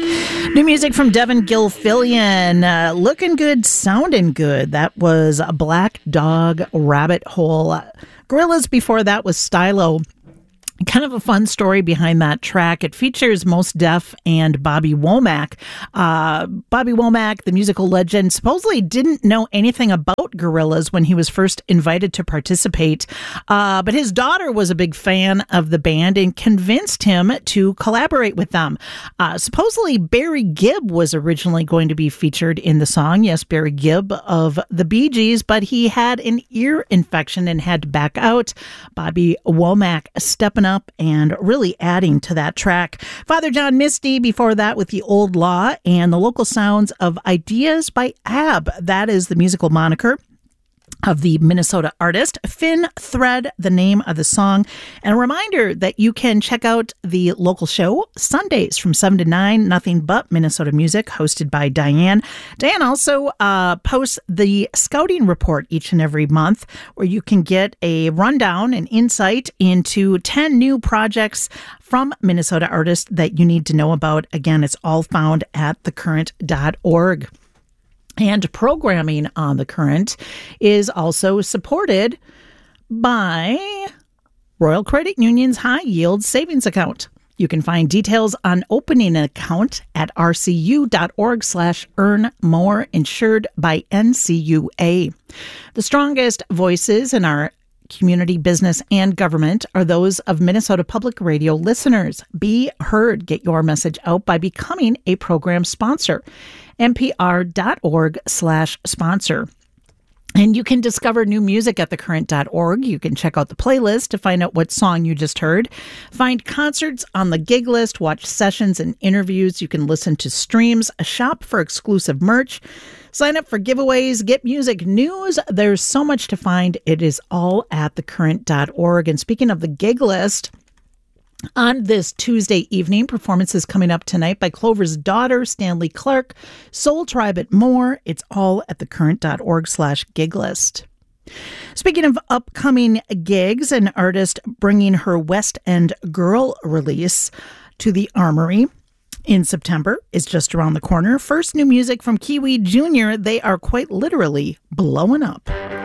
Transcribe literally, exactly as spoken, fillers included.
New music from Devin Gilfillian. Uh, looking good, sounding good. That was a Black Dog Rabbit Hole. Gorillaz before that was Stylo. Kind of a fun story behind that track. It features Mos Def and Bobby Womack. Uh, Bobby Womack, the musical legend, supposedly didn't know anything about Gorillaz when he was first invited to participate. Uh, but his daughter was a big fan of the band and convinced him to collaborate with them. Uh, supposedly, Barry Gibb was originally going to be featured in the song. Yes, Barry Gibb of the Bee Gees, but he had an ear infection and had to back out. Bobby Womack stepping up and really adding to that track. Father John Misty before that with The Old Law and the local sounds of Ideas by Ab. That is the musical moniker of the Minnesota artist. Finn Thread, the name of the song. And a reminder that you can check out the local show Sundays from seven to nine, Nothing But Minnesota Music, hosted by Diane. Diane also uh, posts the scouting report each and every month, where you can get a rundown and insight into ten new projects from Minnesota artists that you need to know about. Again, it's all found at the current dot org. And programming on The Current is also supported by Royal Credit Union's High Yield Savings Account. You can find details on opening an account at rcu.org slash earn more, insured by N C U A. The strongest voices in our community, business, and government are those of Minnesota Public Radio listeners. Be heard. Get your message out by becoming a program sponsor. npr.org slash sponsor. And you can discover new music at the current dot org. You can check out the playlist to find out what song you just heard. Find concerts on the gig list, watch sessions and interviews. You can listen to streams, shop for exclusive merch, sign up for giveaways, get music news. There's so much to find. It is all at the current dot org. And speaking of the gig list, on this Tuesday evening, performances coming up tonight by Clover's Daughter, Stanley Clark, Soul Tribe at More. It's all at the current dot org slash gig list. Speaking of upcoming gigs, an artist bringing her West End Girl release to the Armory in September is just around the corner. First new music from Kiwi Junior They are quite literally blowing up.